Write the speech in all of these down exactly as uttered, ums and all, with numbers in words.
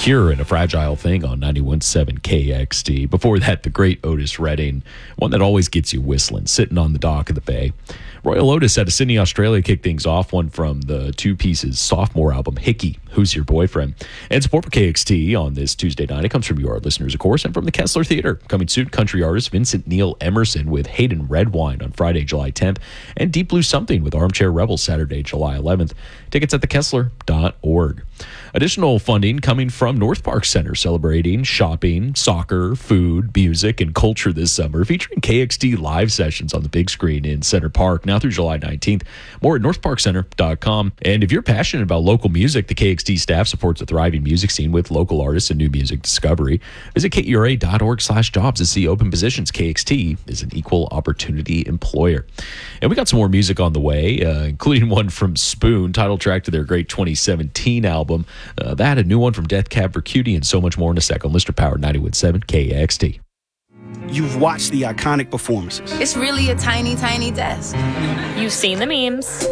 Cure and A Fragile Thing on ninety-one point seven K X T. Before that, the great Otis Redding, one that always gets you whistling, Sitting on the Dock of the Bay. Royal Otis out of Sydney, Australia, kicked things off, one from the Two Pieces sophomore album, Hickey, Who's Your Boyfriend? And support for K X T on this Tuesday night. It comes from your listeners, of course, and from the Kessler Theater. Coming soon, country artist Vincent Neil Emerson with Hayden Redwine on Friday, July tenth, and Deep Blue Something with Armchair Rebels Saturday, July eleventh. Tickets at the kessler dot org. Additional funding coming from North Park Center, celebrating shopping, soccer, food, music, and culture this summer, featuring K X T live sessions on the big screen in Center Park now through July nineteenth. More at north park center dot com. And if you're passionate about local music, the K X T staff supports a thriving music scene with local artists and new music discovery. Visit K E R A dot org slash jobs to see open positions. K X T is an equal opportunity employer. And we got some more music on the way, uh, including one from Spoon, title track to their great twenty seventeen album. Uh, that, a new one from Death Cab for Cutie, and so much more in a second. Lister Power ninety-one point seven K X T. You've watched the iconic performances. It's really a tiny, tiny desk. You've seen the memes.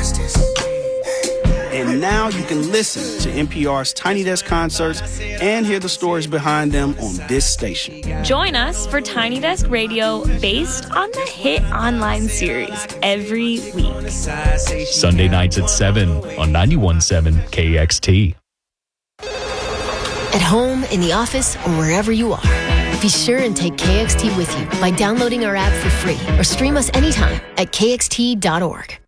And now you can listen to N P R's Tiny Desk concerts and hear the stories behind them on this station. Join us for Tiny Desk Radio based on the hit online series every week. Sunday nights at seven on ninety-one point seven K X T. At home, in the office, or wherever you are, be sure and take K X T with you by downloading our app for free or stream us anytime at K X T dot org.